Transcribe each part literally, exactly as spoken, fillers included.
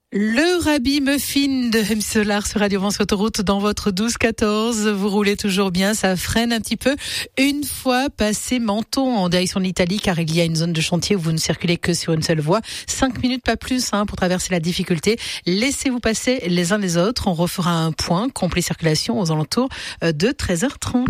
Le Rabbi Muffin de M. Solar sur Radio Vence Autoroute dans votre douze quatorze. Vous roulez toujours bien, ça freine un petit peu. Une fois passé Menton en direction de l'Italie, car il y a une zone de chantier où vous ne circulez que sur une seule voie. Cinq minutes, pas plus, hein, pour traverser la difficulté. Laissez-vous passer les uns les autres. On refera un point complet circulation aux alentours de treize heures trente.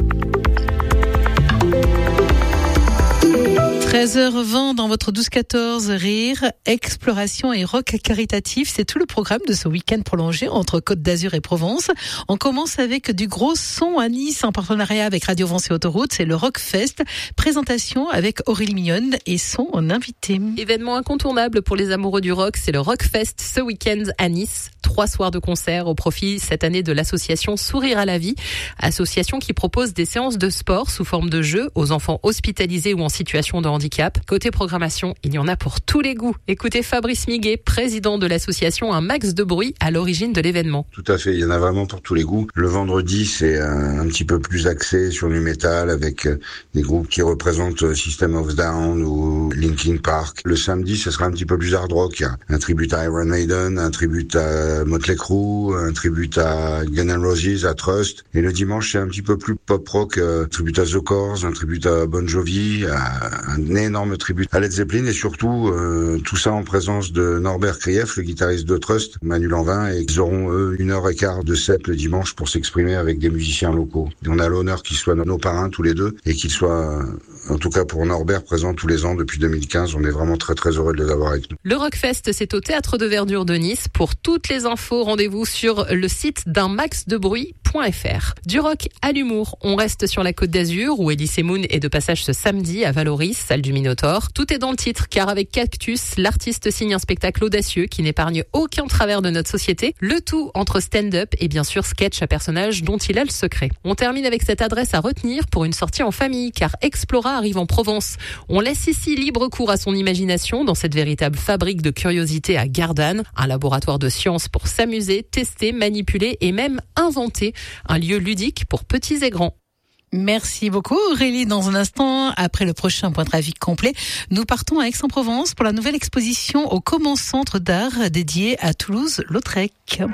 treize heures vingt dans votre douze quatorze, rire, exploration et rock caritatif. C'est tout le programme de ce week-end prolongé entre Côte d'Azur et Provence. On commence avec du gros son à Nice en partenariat avec Radio Vence et Autoroute. C'est le Rockfest. Présentation avec Aurélie Mignonne et son invité. Événement incontournable pour les amoureux du rock, c'est le Rockfest ce week-end à Nice. Trois soirs de concert au profit cette année de l'association Sourire à la vie. Association qui propose des séances de sport sous forme de jeux aux enfants hospitalisés ou en situation de handicap. Côté programmation, il y en a pour tous les goûts. Écoutez Fabrice Miguet, président de l'association Un Max de Bruit, à l'origine de l'événement. Tout à fait, il y en a vraiment pour tous les goûts. Le vendredi, c'est un, un petit peu plus axé sur du métal avec des groupes qui représentent System of Down ou Linkin Park. Le samedi, ce sera un petit peu plus hard rock. Il y a un tribut à Iron Maiden, un tribut à Motley Crue, un tribut à Guns N' Roses, à Trust. Et le dimanche, c'est un petit peu plus pop rock, un tribut à The Corrs, un tribut à Bon Jovi, à un énorme tribut à Led Zeppelin et surtout euh, tout ça en présence de Norbert Krief, le guitariste de Trust, Manu Lanvin, et ils auront eux une heure et quart de set le dimanche pour s'exprimer avec des musiciens locaux. Et on a l'honneur qu'ils soient nos parrains tous les deux et qu'ils soient, en tout cas pour Norbert, présents tous les ans depuis deux mille quinze. On est vraiment très très heureux de les avoir avec nous. Le Rockfest, c'est au Théâtre de Verdure de Nice. Pour toutes les infos, rendez-vous sur le site d'un max de bruit point f r. Du rock à l'humour, on reste sur la Côte d'Azur où Elie Semoun est de passage ce samedi à Valoris, salle du Minotaure. Tout est dans le titre car avec Cactus, l'artiste signe un spectacle audacieux qui n'épargne aucun travers de notre société. Le tout entre stand-up et bien sûr sketch à personnages dont il a le secret. On termine avec cette adresse à retenir pour une sortie en famille car Explora arrive en Provence. On laisse ici libre cours à son imagination dans cette véritable fabrique de curiosités à Gardanne, un laboratoire de sciences pour s'amuser, tester, manipuler et même inventer. Un lieu ludique pour petits et grands. Merci beaucoup Aurélie. Dans un instant, après le prochain point de trafic complet, nous partons à Aix-en-Provence pour la nouvelle exposition au Commons Centre d'Art dédié à Toulouse-Lautrec.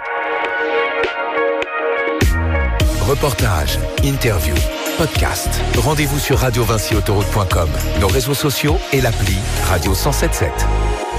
Reportage, interview, podcast. Rendez-vous sur radio vinci autoroute point com, nos réseaux sociaux et l'appli Radio cent soixante-dix-sept.